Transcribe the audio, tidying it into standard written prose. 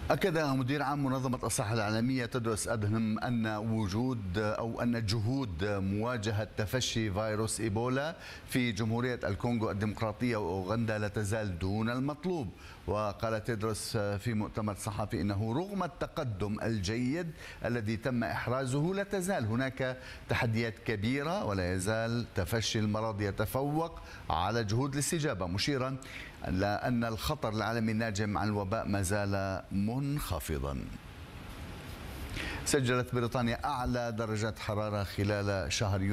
أكد مدير عام منظمة الصحة العالمية تدرس أدهم أن جهود مواجهة تفشي فيروس إيبولا في جمهورية الكونغو الديمقراطية وأوغندا لا تزال دون المطلوب. وقال تدرس في مؤتمر صحفي إنه رغم التقدم الجيد الذي تم إحرازه لا تزال هناك تحديات كبيرة ولا يزال تفشي المرض يتفوق على جهود الاستجابة، مشيرا إلى أن الخطر العالمي الناجم عن الوباء ما زال منخفضا. سجلت بريطانيا أعلى درجات حرارة خلال شهر